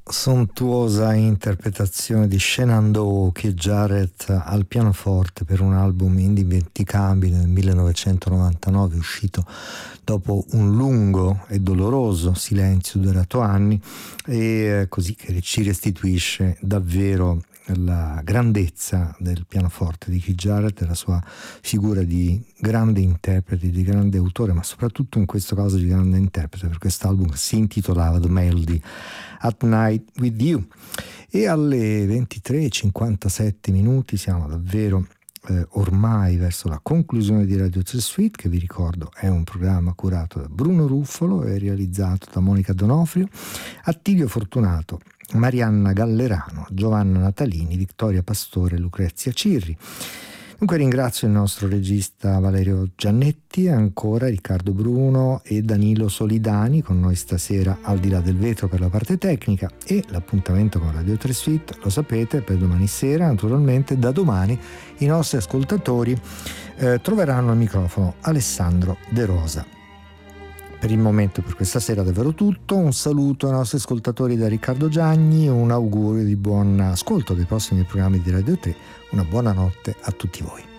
Sontuosa interpretazione di Shenandoah Keith Jarrett al pianoforte per un album indimenticabile del 1999, uscito dopo un lungo e doloroso silenzio durato anni, e così che ci restituisce davvero la grandezza del pianoforte di Keith Jarrett e la sua figura di grande interprete, di grande autore, ma soprattutto in questo caso di grande interprete, per quest'album si intitolava The Melody at Night with You. E alle 23:57 siamo davvero ormai verso la conclusione di Radio 3 Suite, che vi ricordo è un programma curato da Bruno Ruffolo e realizzato da Monica Donofrio, Attilio Fortunato, Marianna Gallerano, Giovanna Natalini, Vittoria Pastore e Lucrezia Cirri. Dunque ringrazio il nostro regista Valerio Giannetti e ancora Riccardo Bruno e Danilo Solidani con noi stasera al di là del vetro per la parte tecnica, e l'appuntamento con Radio 3 Suite, lo sapete, per domani sera. Naturalmente da domani i nostri ascoltatori troveranno al microfono Alessandro De Rosa. Per il momento, per questa sera, davvero tutto. Un saluto ai nostri ascoltatori da Riccardo Gianni, un augurio di buon ascolto dei prossimi programmi di Radio 3, una buona notte a tutti voi.